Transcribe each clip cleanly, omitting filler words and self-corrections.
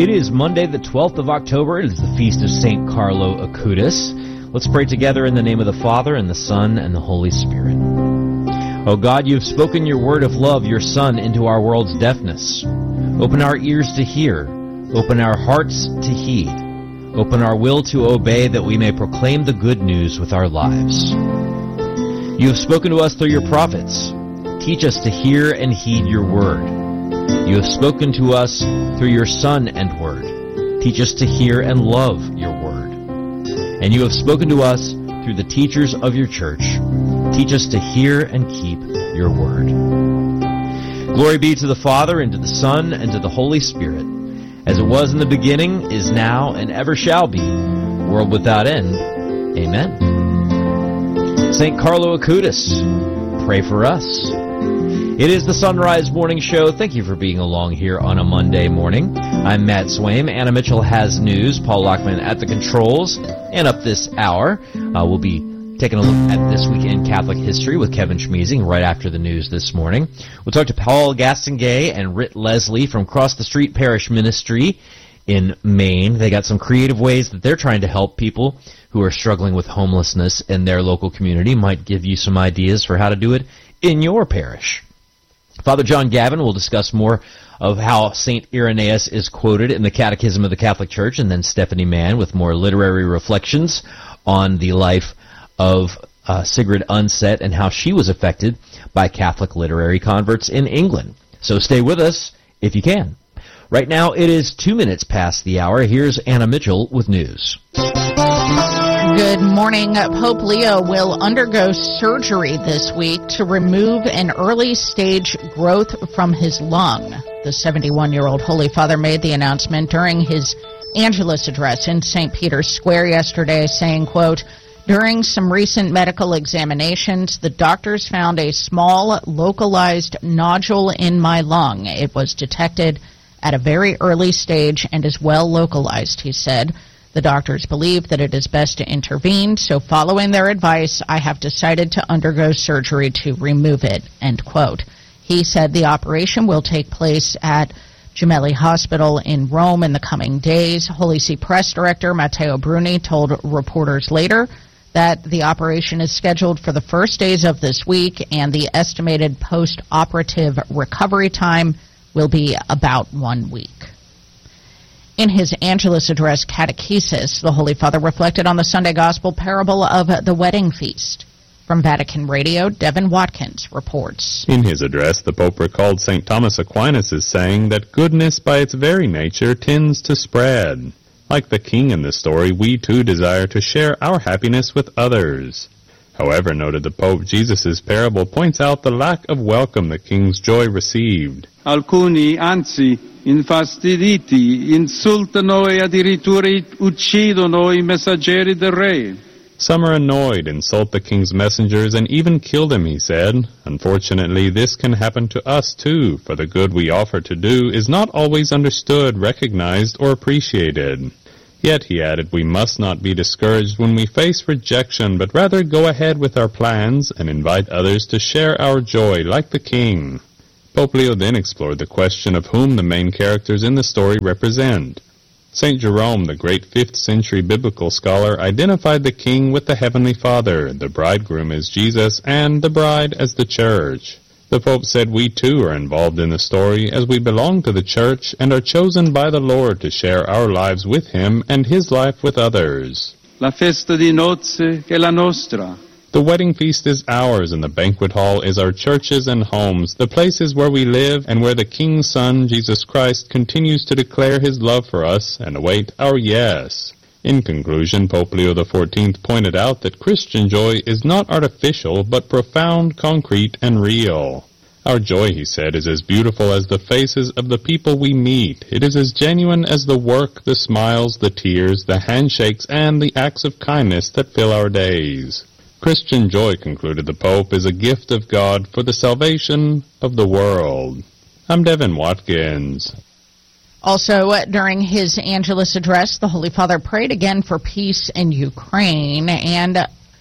It is Monday, the 12th of October. It is the feast of St. Carlo Acutis. Let's pray together in the name of the Father, and the Son, and the Holy Spirit. O God, you have spoken your word of love, your Son, into our world's deafness. Open our ears to hear. Open our hearts to heed. Open our will to obey, that we may proclaim the good news with our lives. You have spoken to us through your prophets. Teach us to hear and heed your word. You have spoken to us through your Son and Word. Teach us to hear and love your Word. And you have spoken to us through the teachers of your church. Teach us to hear and keep your Word. Glory be to the Father, and to the Son, and to the Holy Spirit, as it was in the beginning, is now, and ever shall be, world without end. Amen. St. Carlo Acutis, pray for us. It is the Sunrise Morning Show. Thank you for being along here on a Monday morning. I'm Matt Swaim. Anna Mitchell has news. Paul Lockman at the controls. And up this hour, we'll be taking a look at This Week in Catholic History with Kevin Schmeezing right after the news this morning. We'll talk to Paul Gastangay and Rit Leslie from Cross the Street Parish Ministry in Maine. They got some creative ways that they're trying to help people who are struggling with homelessness in their local community. Might give you some ideas for how to do it in your parish. Father John Gavin will discuss more of how St. Irenaeus is quoted in the Catechism of the Catholic Church, and then Stephanie Mann with more literary reflections on the life of Sigrid Undset and how she was affected by Catholic literary converts in England. So stay with us if you can. Right now it is 2 minutes past the hour. Here's Anna Mitchell with news. Good morning. Pope Leo will undergo surgery this week to remove an early-stage growth from his lung. The 71-year-old Holy Father made the announcement during his Angelus address in St. Peter's Square yesterday, saying, quote, "During some recent medical examinations, the doctors found a small, localized nodule in my lung. It was detected at a very early stage and is well localized," he said. The doctors believe that it is best to intervene, so following their advice, I have decided to undergo surgery to remove it, end quote. He said the operation will take place at Gemelli Hospital in Rome in the coming days. Holy See Press Director Matteo Bruni told reporters later that the operation is scheduled for the first days of this week, and the estimated post-operative recovery time will be about 1 week. In his Angelus address catechesis, the Holy Father reflected on the Sunday Gospel parable of the wedding feast. From Vatican Radio, Devin Watkins reports. In his address, the Pope recalled St. Thomas Aquinas as saying that goodness by its very nature tends to spread. Like the king in the story, we too desire to share our happiness with others. However, noted the Pope, Jesus' parable points out the lack of welcome the king's joy received. Alcuni, anzi, infastiditi, insultano e addirittura uccidono I messaggeri del re. Some are annoyed, insult the king's messengers, and even kill them, he said. Unfortunately, this can happen to us too, for the good we offer to do is not always understood, recognized, or appreciated. Yet, he added, we must not be discouraged when we face rejection, but rather go ahead with our plans and invite others to share our joy like the king. Pope Leo then explored the question of whom the main characters in the story represent. St. Jerome, the great 5th century biblical scholar, identified the king with the Heavenly Father, the bridegroom as Jesus, and the bride as the church. The Pope said we too are involved in the story as we belong to the church and are chosen by the Lord to share our lives with him and his life with others. La festa di nozze è la nostra. The wedding feast is ours, and the banquet hall is our churches and homes, the places where we live and where the King's Son, Jesus Christ, continues to declare his love for us and await our yes. In conclusion, Pope Leo XIV pointed out that Christian joy is not artificial, but profound, concrete, and real. Our joy, he said, is as beautiful as the faces of the people we meet. It is as genuine as the work, the smiles, the tears, the handshakes, and the acts of kindness that fill our days. Christian joy, concluded the Pope, is a gift of God for the salvation of the world. I'm Devin Watkins. Also, during his Angelus address, the Holy Father prayed again for peace in Ukraine and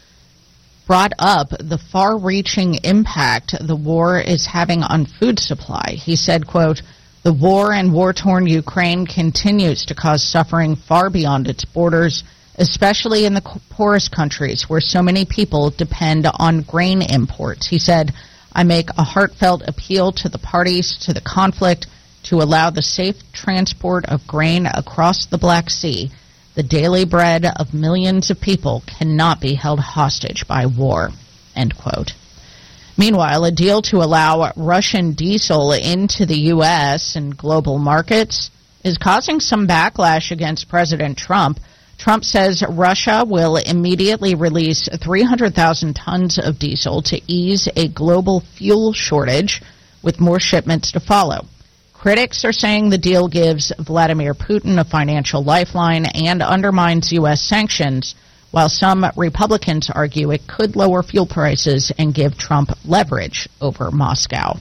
brought up the far-reaching impact the war is having on food supply. He said, quote, The war in war-torn Ukraine continues to cause suffering far beyond its borders, especially in the poorest countries where so many people depend on grain imports. He said, I make a heartfelt appeal to the parties to the conflict to allow the safe transport of grain across the Black Sea. The daily bread of millions of people cannot be held hostage by war. End quote. Meanwhile, a deal to allow Russian diesel into the U.S. and global markets is causing some backlash against President Trump. Trump says Russia will immediately release 300,000 tons of diesel to ease a global fuel shortage, with more shipments to follow. Critics are saying the deal gives Vladimir Putin a financial lifeline and undermines U.S. sanctions, while some Republicans argue it could lower fuel prices and give Trump leverage over Moscow.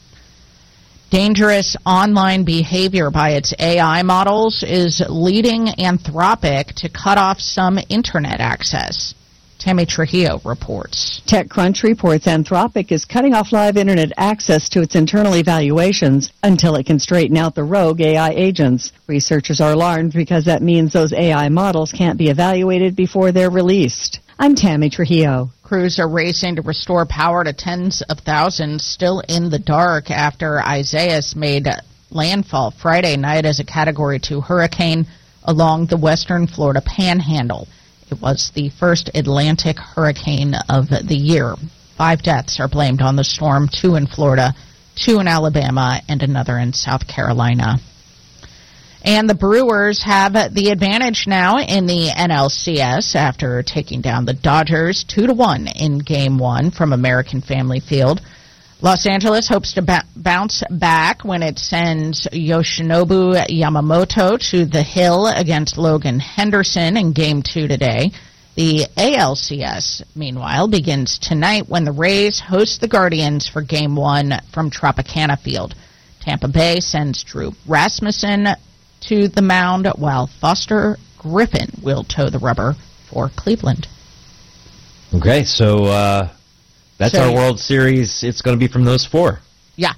Dangerous online behavior by its AI models is leading Anthropic to cut off some Internet access. Tammy Trujillo reports. TechCrunch reports Anthropic is cutting off live Internet access to its internal evaluations until it can straighten out the rogue AI agents. Researchers are alarmed because that means those AI models can't be evaluated before they're released. I'm Tammy Trujillo. Crews are racing to restore power to tens of thousands still in the dark after Isaias made landfall Friday night as a Category 2 hurricane along the western Florida panhandle. It was the first Atlantic hurricane of the year. 5 deaths are blamed on the storm, 2 in Florida, 2 in Alabama, and another in South Carolina. And the Brewers have the advantage now in the NLCS after taking down the Dodgers 2-1 in Game 1 from American Family Field. Los Angeles hopes to bounce back when it sends Yoshinobu Yamamoto to the hill against Logan Henderson in Game 2 today. The ALCS, meanwhile, begins tonight when the Rays host the Guardians for Game 1 from Tropicana Field. Tampa Bay sends Drew Rasmussen to the mound, while Foster Griffin will toe the rubber for Cleveland. Okay, so that's our World Series. It's going to be from those 4. Yeah.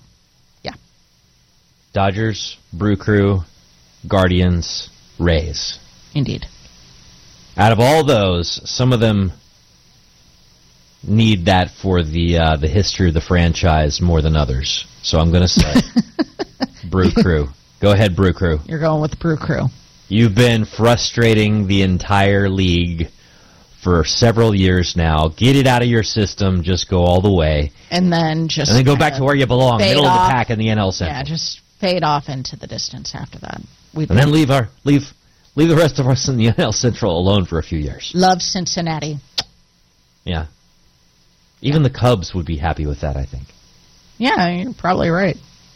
Dodgers, Brew Crew, Guardians, Rays. Indeed. Out of all those, some of them need that for the history of the franchise more than others. So I'm going to say Brew Crew. Go ahead, Brew Crew. You're going with the Brew Crew. You've been frustrating the entire league for several years now. Get it out of your system. Just go all the way. And then go back to where you belong, middle of the pack in the NL Central. Yeah, just fade off into the distance after that. And then leave the rest of us in the NL Central alone for a few years. Love Cincinnati. Yeah. Even the Cubs would be happy with that, I think. Yeah, you're probably right.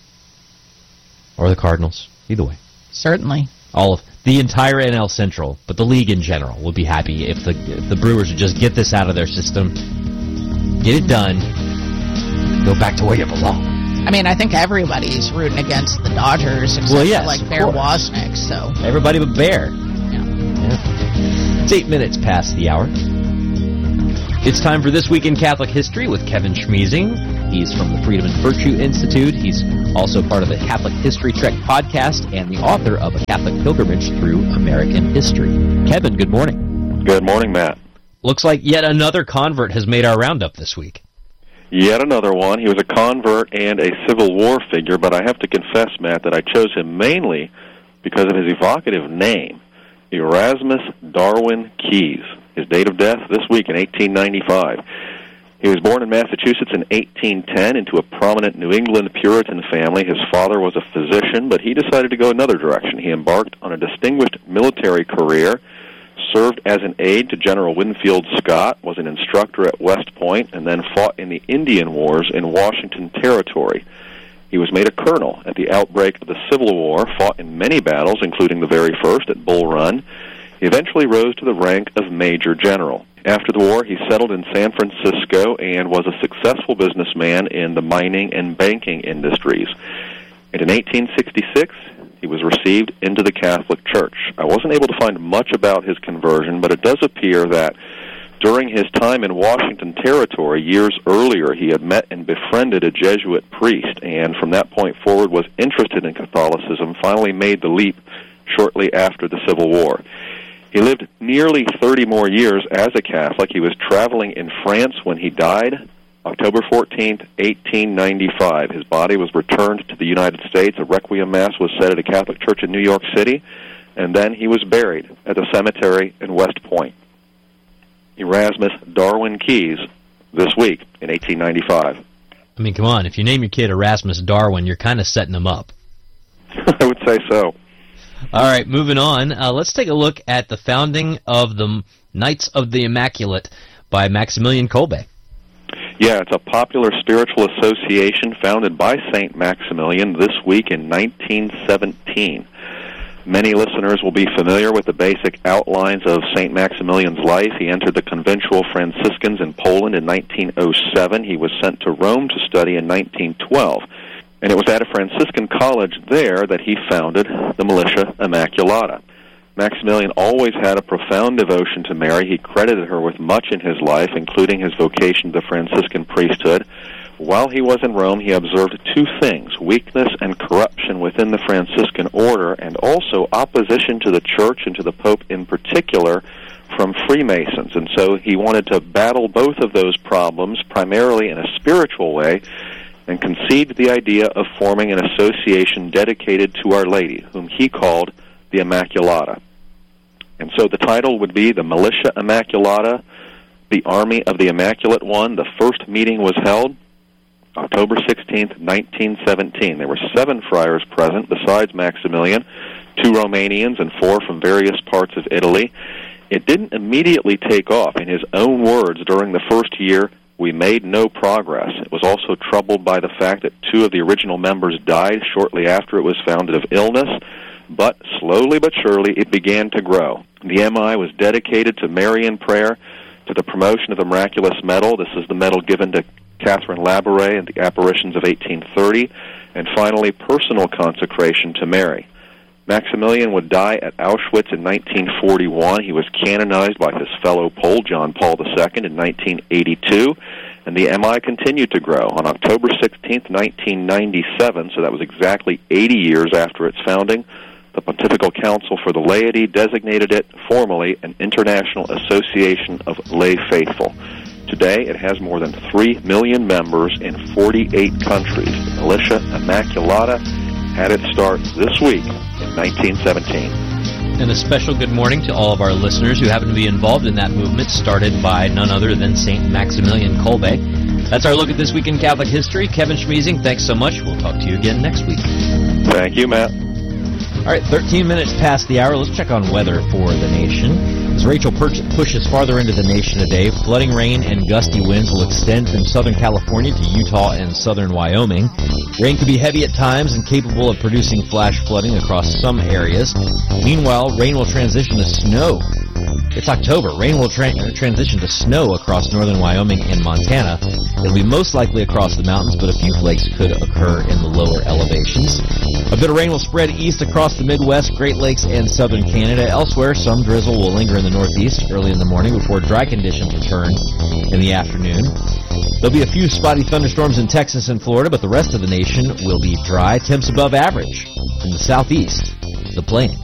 Or the Cardinals. Either way. Certainly. All of the entire NL Central, but the league in general would be happy if the Brewers would just get this out of their system, get it done, go back to where you belong. I mean, I think everybody's rooting against the Dodgers except for Bear Wozniak, so. Everybody but Bear. Yeah. It's 8 minutes past the hour. It's time for This Week in Catholic History with Kevin Schmeezing. He's from the Freedom and Virtue Institute. He's also part of the Catholic History Trek podcast and the author of A Catholic Pilgrimage Through American History. Kevin, good morning. Good morning, Matt. Looks like yet another convert has made our roundup this week. Yet another one. He was a convert and a Civil War figure, but I have to confess, Matt, that I chose him mainly because of his evocative name, Erasmus Darwin Keyes. His date of death this week in 1895. He was born in Massachusetts in 1810 into a prominent New England Puritan family. His father was a physician, but he decided to go another direction. He embarked on a distinguished military career, served as an aide to General Winfield Scott, was an instructor at West Point, and then fought in the Indian Wars in Washington Territory. He was made a colonel at the outbreak of the Civil War, fought in many battles, including the very first at Bull Run. He eventually rose to the rank of Major General. After the war, he settled in San Francisco and was a successful businessman in the mining and banking industries. And in 1866, he was received into the Catholic Church. I wasn't able to find much about his conversion, but it does appear that During his time in Washington Territory years earlier, he had met and befriended a Jesuit priest, and from that point forward was interested in Catholicism, finally made the leap shortly after the Civil War. He lived nearly 30 more years as a Catholic. He was traveling in France when he died, October 14th, 1895. His body was returned to the United States. A requiem mass was said at a Catholic church in New York City, and then he was buried at the cemetery in West Point. Erasmus Darwin Keyes, this week in 1895. I mean, come on, if you name your kid Erasmus Darwin, you're kind of setting him up. I would say so. All right, moving on. Let's take a look at the founding of the Knights of the Immaculate by Maximilian Kolbe. Yeah, it's a popular spiritual association founded by St. Maximilian this week in 1917. Many listeners will be familiar with the basic outlines of St. Maximilian's life. He entered the Conventual Franciscans in Poland in 1907. He was sent to Rome to study in 1912. And it was at a Franciscan college there that he founded the Militia Immaculata. Maximilian always had a profound devotion to Mary. He credited her with much in his life, including his vocation to the Franciscan priesthood. While he was in Rome, he observed two things: weakness and corruption within the Franciscan order, and also opposition to the Church and to the Pope in particular from Freemasons. And so he wanted to battle both of those problems, primarily in a spiritual way, and conceived the idea of forming an association dedicated to Our Lady, whom he called the Immaculata. And so the title would be the Militia Immaculata, the Army of the Immaculate One. The first meeting was held October 16th, 1917. There were 7 friars present, besides Maximilian, 2 Romanians and 4 from various parts of Italy. It didn't immediately take off. In his own words, during the first year, we made no progress. It was also troubled by the fact that 2 of the original members died shortly after it was founded of illness, but slowly but surely it began to grow. The MI was dedicated to Marian prayer, to the promotion of the Miraculous Medal. This is the medal given to Catherine Labouré and the apparitions of 1830, and finally personal consecration to Mary. Maximilian would die at Auschwitz in 1941. He was canonized by his fellow Pole, John Paul II, in 1982, and the MI continued to grow. On October 16th, 1997, so that was exactly 80 years after its founding, the Pontifical Council for the Laity designated it formally an International Association of Lay Faithful. Today, it has more than 3 million members in 48 countries. The Militia Immaculata had its start this week in 1917. And a special good morning to all of our listeners who happen to be involved in that movement started by none other than St. Maximilian Kolbe. That's our look at This Week in Catholic History. Kevin Schmeezing, thanks so much. We'll talk to you again next week. Thank you, Matt. All right, 13 minutes past the hour. Let's check on weather for the nation. As Rachel pushes farther into the nation today, flooding rain and gusty winds will extend from Southern California to Utah and southern Wyoming. Rain could be heavy at times and capable of producing flash flooding across some areas. Meanwhile, rain will transition to snow. It's October. Rain will transition to snow across northern Wyoming and Montana. It'll be most likely across the mountains, but a few flakes could occur in the lower elevations. A bit of rain will spread east across the Midwest, Great Lakes, and southern Canada. Elsewhere, some drizzle will linger in the northeast early in the morning before dry conditions return in the afternoon. There'll be a few spotty thunderstorms in Texas and Florida, but the rest of the nation will be dry. Temps above average from the southeast, the plains.